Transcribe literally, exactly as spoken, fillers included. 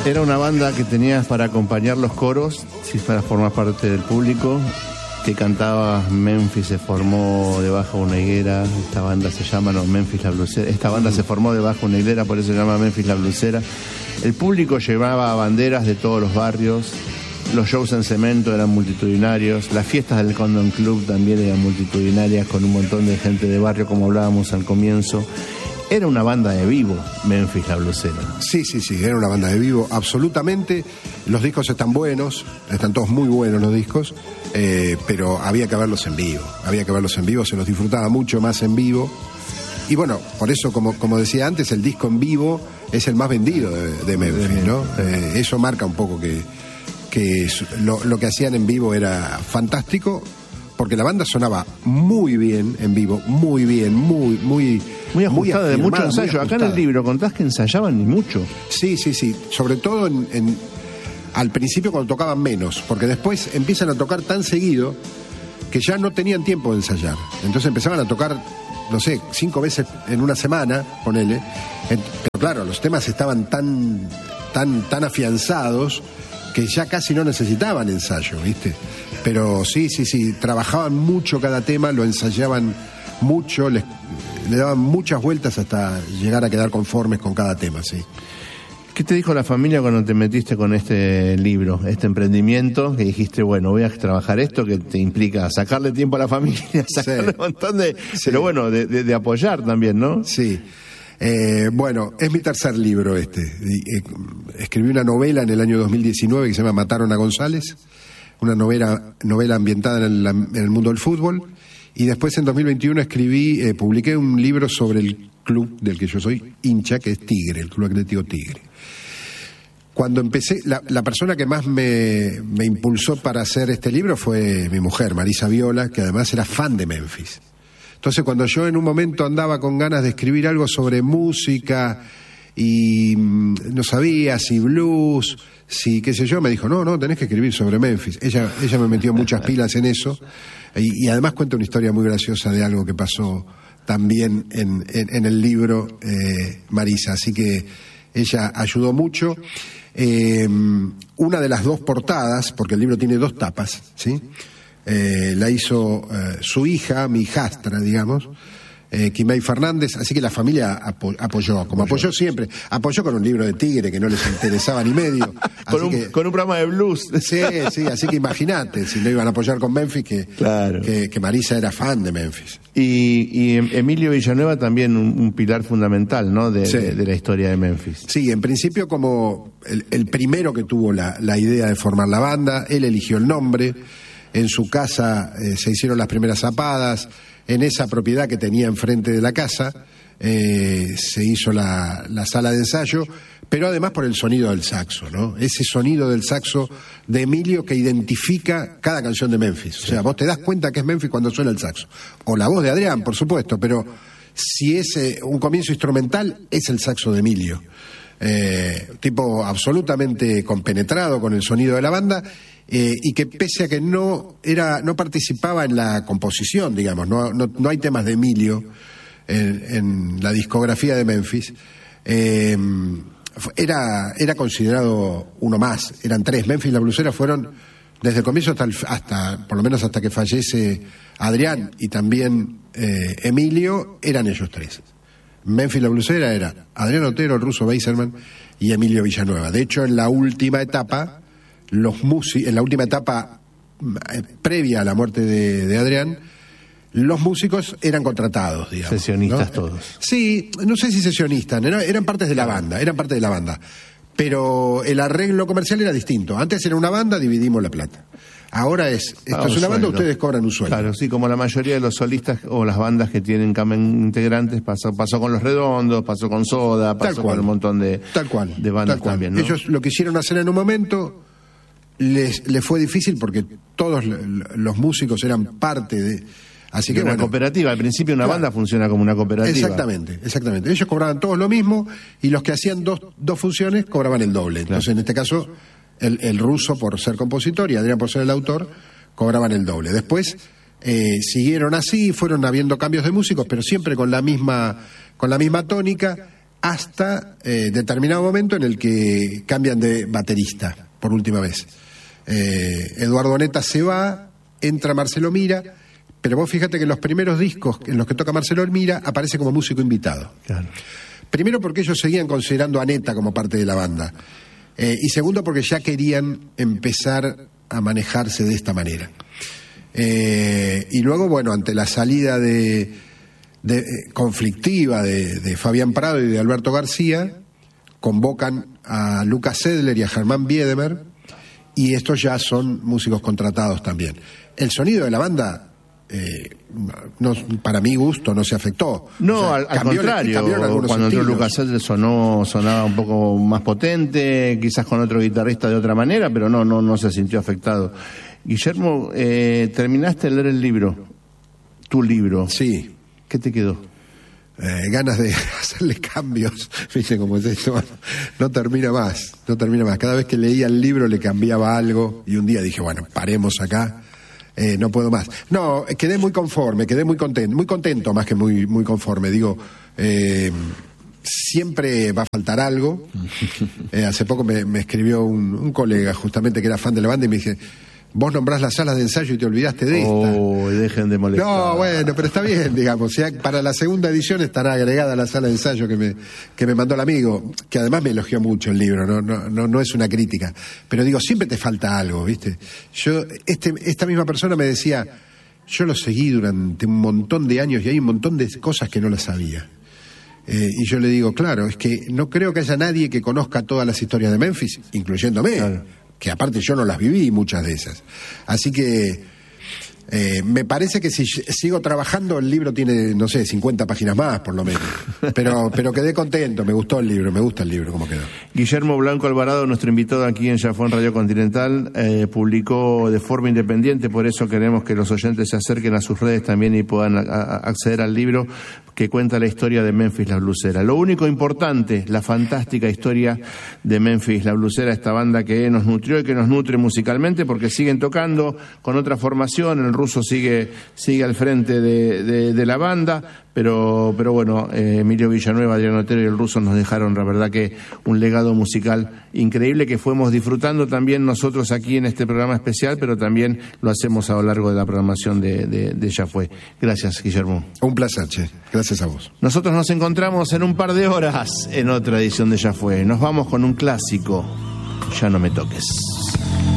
Era una banda que tenías para acompañar los coros, si para formar parte del público, que cantaba Memphis se formó debajo de una higuera. Esta banda se llama, no, Memphis la Blusera. Esta banda mm. se formó debajo de una higuera, por eso se llama Memphis la Blusera. El público llevaba banderas de todos los barrios. Los shows en cemento eran multitudinarios. Las fiestas del Condom Club también eran multitudinarias, con un montón de gente de barrio, como hablábamos al comienzo. Era una banda de vivo, Memphis la Blusera. Sí, sí, sí, era una banda de vivo, absolutamente. Los discos están buenos, están todos muy buenos los discos, eh, pero había que verlos en vivo. Había que verlos en vivo, se los disfrutaba mucho más en vivo. Y bueno, por eso, como, como decía antes, el disco en vivo es el más vendido de, de Memphis, ¿no? Eh, eso marca un poco que, que lo, lo que hacían en vivo era fantástico, porque la banda sonaba muy bien en vivo, muy bien, muy, muy... Muy ajustada, de mucho ensayo. Acá en el libro contás que ensayaban ni mucho. Sí, sí, sí. Sobre todo en, en, al principio cuando tocaban menos, porque después empiezan a tocar tan seguido que ya no tenían tiempo de ensayar. Entonces empezaban a tocar, no sé, cinco veces en una semana, ponele. Pero claro, los temas estaban tan, tan, tan afianzados que ya casi no necesitaban ensayo, ¿viste? Pero sí, sí, sí, trabajaban mucho cada tema, lo ensayaban mucho, les, le daban muchas vueltas hasta llegar a quedar conformes con cada tema, sí. ¿Qué te dijo la familia cuando te metiste con este libro, este emprendimiento, que dijiste, bueno, voy a trabajar esto, que te implica sacarle tiempo a la familia, sacarle sí. un montón de... Sí. Pero bueno, de, de, de apoyar también, ¿no? Sí. Eh, bueno, es mi tercer libro este. Eh, escribí una novela en el año dos mil diecinueve que se llama Mataron a González, una novela, novela ambientada en el, en el mundo del fútbol. Y después en dos mil veintiuno escribí, eh, publiqué un libro sobre el club del que yo soy hincha, que es Tigre, el Club Atlético Tigre. Cuando empecé, la, la persona que más me, me impulsó para hacer este libro fue mi mujer, Marisa Viola, que además era fan de Memphis. Entonces cuando yo en un momento andaba con ganas de escribir algo sobre música y mmm, no sabía si blues, si qué sé yo, me dijo, no, no, tenés que escribir sobre Memphis. Ella, ella me metió muchas pilas en eso. Y, y además cuenta una historia muy graciosa de algo que pasó también en, en, en el libro, eh, Marisa. Así que ella ayudó mucho. Eh, una de las dos portadas, porque el libro tiene dos tapas, ¿sí? Eh, la hizo eh, su hija, mi hijastra, digamos, eh, Quimei Fernández, así que la familia apo- apoyó, como apoyó siempre, apoyó con un libro de Tigre que no les interesaba ni medio. con, un, que, con un programa de blues. Sí, sí, así que imagínate, si no iban a apoyar con Memphis, que, claro. que, que Marisa era fan de Memphis. Y, y Emilio Villanueva también un, un pilar fundamental, ¿no?, de, sí. de, de la historia de Memphis. Sí, en principio como el, el primero que tuvo la, la idea de formar la banda, él eligió el nombre. En su casa eh, se hicieron las primeras zapadas, en esa propiedad que tenía enfrente de la casa eh, se hizo la, la sala de ensayo, pero además por el sonido del saxo, ¿no? Ese sonido del saxo de Emilio que identifica cada canción de Memphis. O sea, vos te das cuenta que es Memphis cuando suena el saxo. O la voz de Adrián, por supuesto, pero si es eh, un comienzo instrumental, es el saxo de Emilio. Eh, tipo absolutamente compenetrado con el sonido de la banda. Eh, y que pese a que no era no participaba en la composición, digamos, no, no, no hay temas de Emilio en, en la discografía de Memphis, eh, era, era considerado uno más, eran tres. Memphis y la Blusera fueron desde el comienzo hasta, el, hasta por lo menos hasta que fallece Adrián y también eh, Emilio, eran ellos tres. Memphis y la Blusera era Adrián Otero, el ruso Beiserman y Emilio Villanueva. De hecho, en la última etapa los músicos, en la última etapa eh, previa a la muerte de, de Adrián, los músicos eran contratados, digamos. Sesionistas, ¿no? Todos. Sí, no sé si sesionistas, eran, eran partes de la banda, eran parte de la banda. Pero el arreglo comercial era distinto. Antes era una banda, dividimos la plata. Ahora es, esto ah, es una banda, ustedes cobran un sueldo. Claro, sí, como la mayoría de los solistas o las bandas que tienen integrantes, pasó, pasó con Los Redondos, pasó con Soda, pasó con un montón de, tal cual, de bandas tal cual. También, ¿no? Ellos lo quisieron hacer en un momento, les, les fue difícil porque todos los músicos eran parte de... Así que una bueno, cooperativa, al principio una claro, banda funciona como una cooperativa. Exactamente, exactamente. Ellos cobraban todos lo mismo y los que hacían dos, dos funciones cobraban el doble. Entonces, claro, en este caso, el, el ruso por ser compositor y Adrián por ser el autor, cobraban el doble. Después eh, siguieron así, fueron habiendo cambios de músicos, pero siempre con la misma, con la misma tónica, hasta eh, determinado momento en el que cambian de baterista por última vez. Eh, Eduardo Neta se va, entra Marcelo Mira, pero vos fíjate que en los primeros discos en los que toca Marcelo Mira aparece como músico invitado. Claro. Primero porque ellos seguían considerando a Neta como parte de la banda, eh, y segundo porque ya querían empezar a manejarse de esta manera. Eh, y luego, bueno, ante la salida de, de eh, conflictiva de, de Fabián Prado y de Alberto García, convocan a Lucas Sedler y a Germán Biedemer, y estos ya son músicos contratados también. El sonido de la banda, eh, no, para mi gusto, no se afectó. No, o sea, al, al contrario, cuando entró Lucas Sedler sonó, sonaba un poco más potente, quizás con otro guitarrista de otra manera, pero no, no, no se sintió afectado. Guillermo, eh, terminaste de leer el libro, tu libro. Sí. ¿Qué te quedó? Eh, ganas de hacerle cambios, fíjense cómo es esto, no termina más, no termina más. Cada vez que leía el libro le cambiaba algo y un día dije, bueno, paremos acá, eh, no puedo más. No, quedé muy conforme, quedé muy contento, muy contento más que muy, muy conforme. Digo, eh, siempre va a faltar algo. Eh, hace poco me, me escribió un, un colega justamente que era fan de la banda y me dice, vos nombrás las salas de ensayo y te olvidaste de esta. Oh, dejen de molestar. No, bueno, pero está bien, digamos. Ya para la segunda edición estará agregada la sala de ensayo que me, que me mandó el amigo, que además me elogió mucho el libro, no, no, no, no es una crítica. Pero digo, siempre te falta algo, ¿viste? Yo, este, esta misma persona me decía, yo lo seguí durante un montón de años y hay un montón de cosas que no las sabía. Eh, y yo le digo, claro, es que no creo que haya nadie que conozca todas las historias de Memphis, incluyéndome. Claro. Que aparte yo no las viví, muchas de esas. Así que eh, me parece que si sigo trabajando el libro tiene, no sé, cincuenta páginas más por lo menos. Pero, pero quedé contento, me gustó el libro, me gusta el libro como quedó. Guillermo Blanco Alvarado, nuestro invitado aquí en Jafón Radio Continental, eh, publicó de forma independiente, por eso queremos que los oyentes se acerquen a sus redes también y puedan a, a acceder al libro que cuenta la historia de Memphis La Blusera. Lo único importante, la fantástica historia de Memphis La Blusera, esta banda que nos nutrió y que nos nutre musicalmente porque siguen tocando con otra formación, el ruso sigue, sigue al frente de, de, de la banda, pero, pero bueno, eh, Emilio Villanueva, Adriano Otero y el ruso nos dejaron, la verdad que un legado musical increíble que fuimos disfrutando también nosotros aquí en este programa especial, pero también lo hacemos a lo largo de la programación de, de, de Ya Fue. Gracias, Guillermo. Un placer, che. Gracias a vos. Nosotros nos encontramos en un par de horas en otra edición de Ya Fue. Nos vamos con un clásico, Ya no me toques.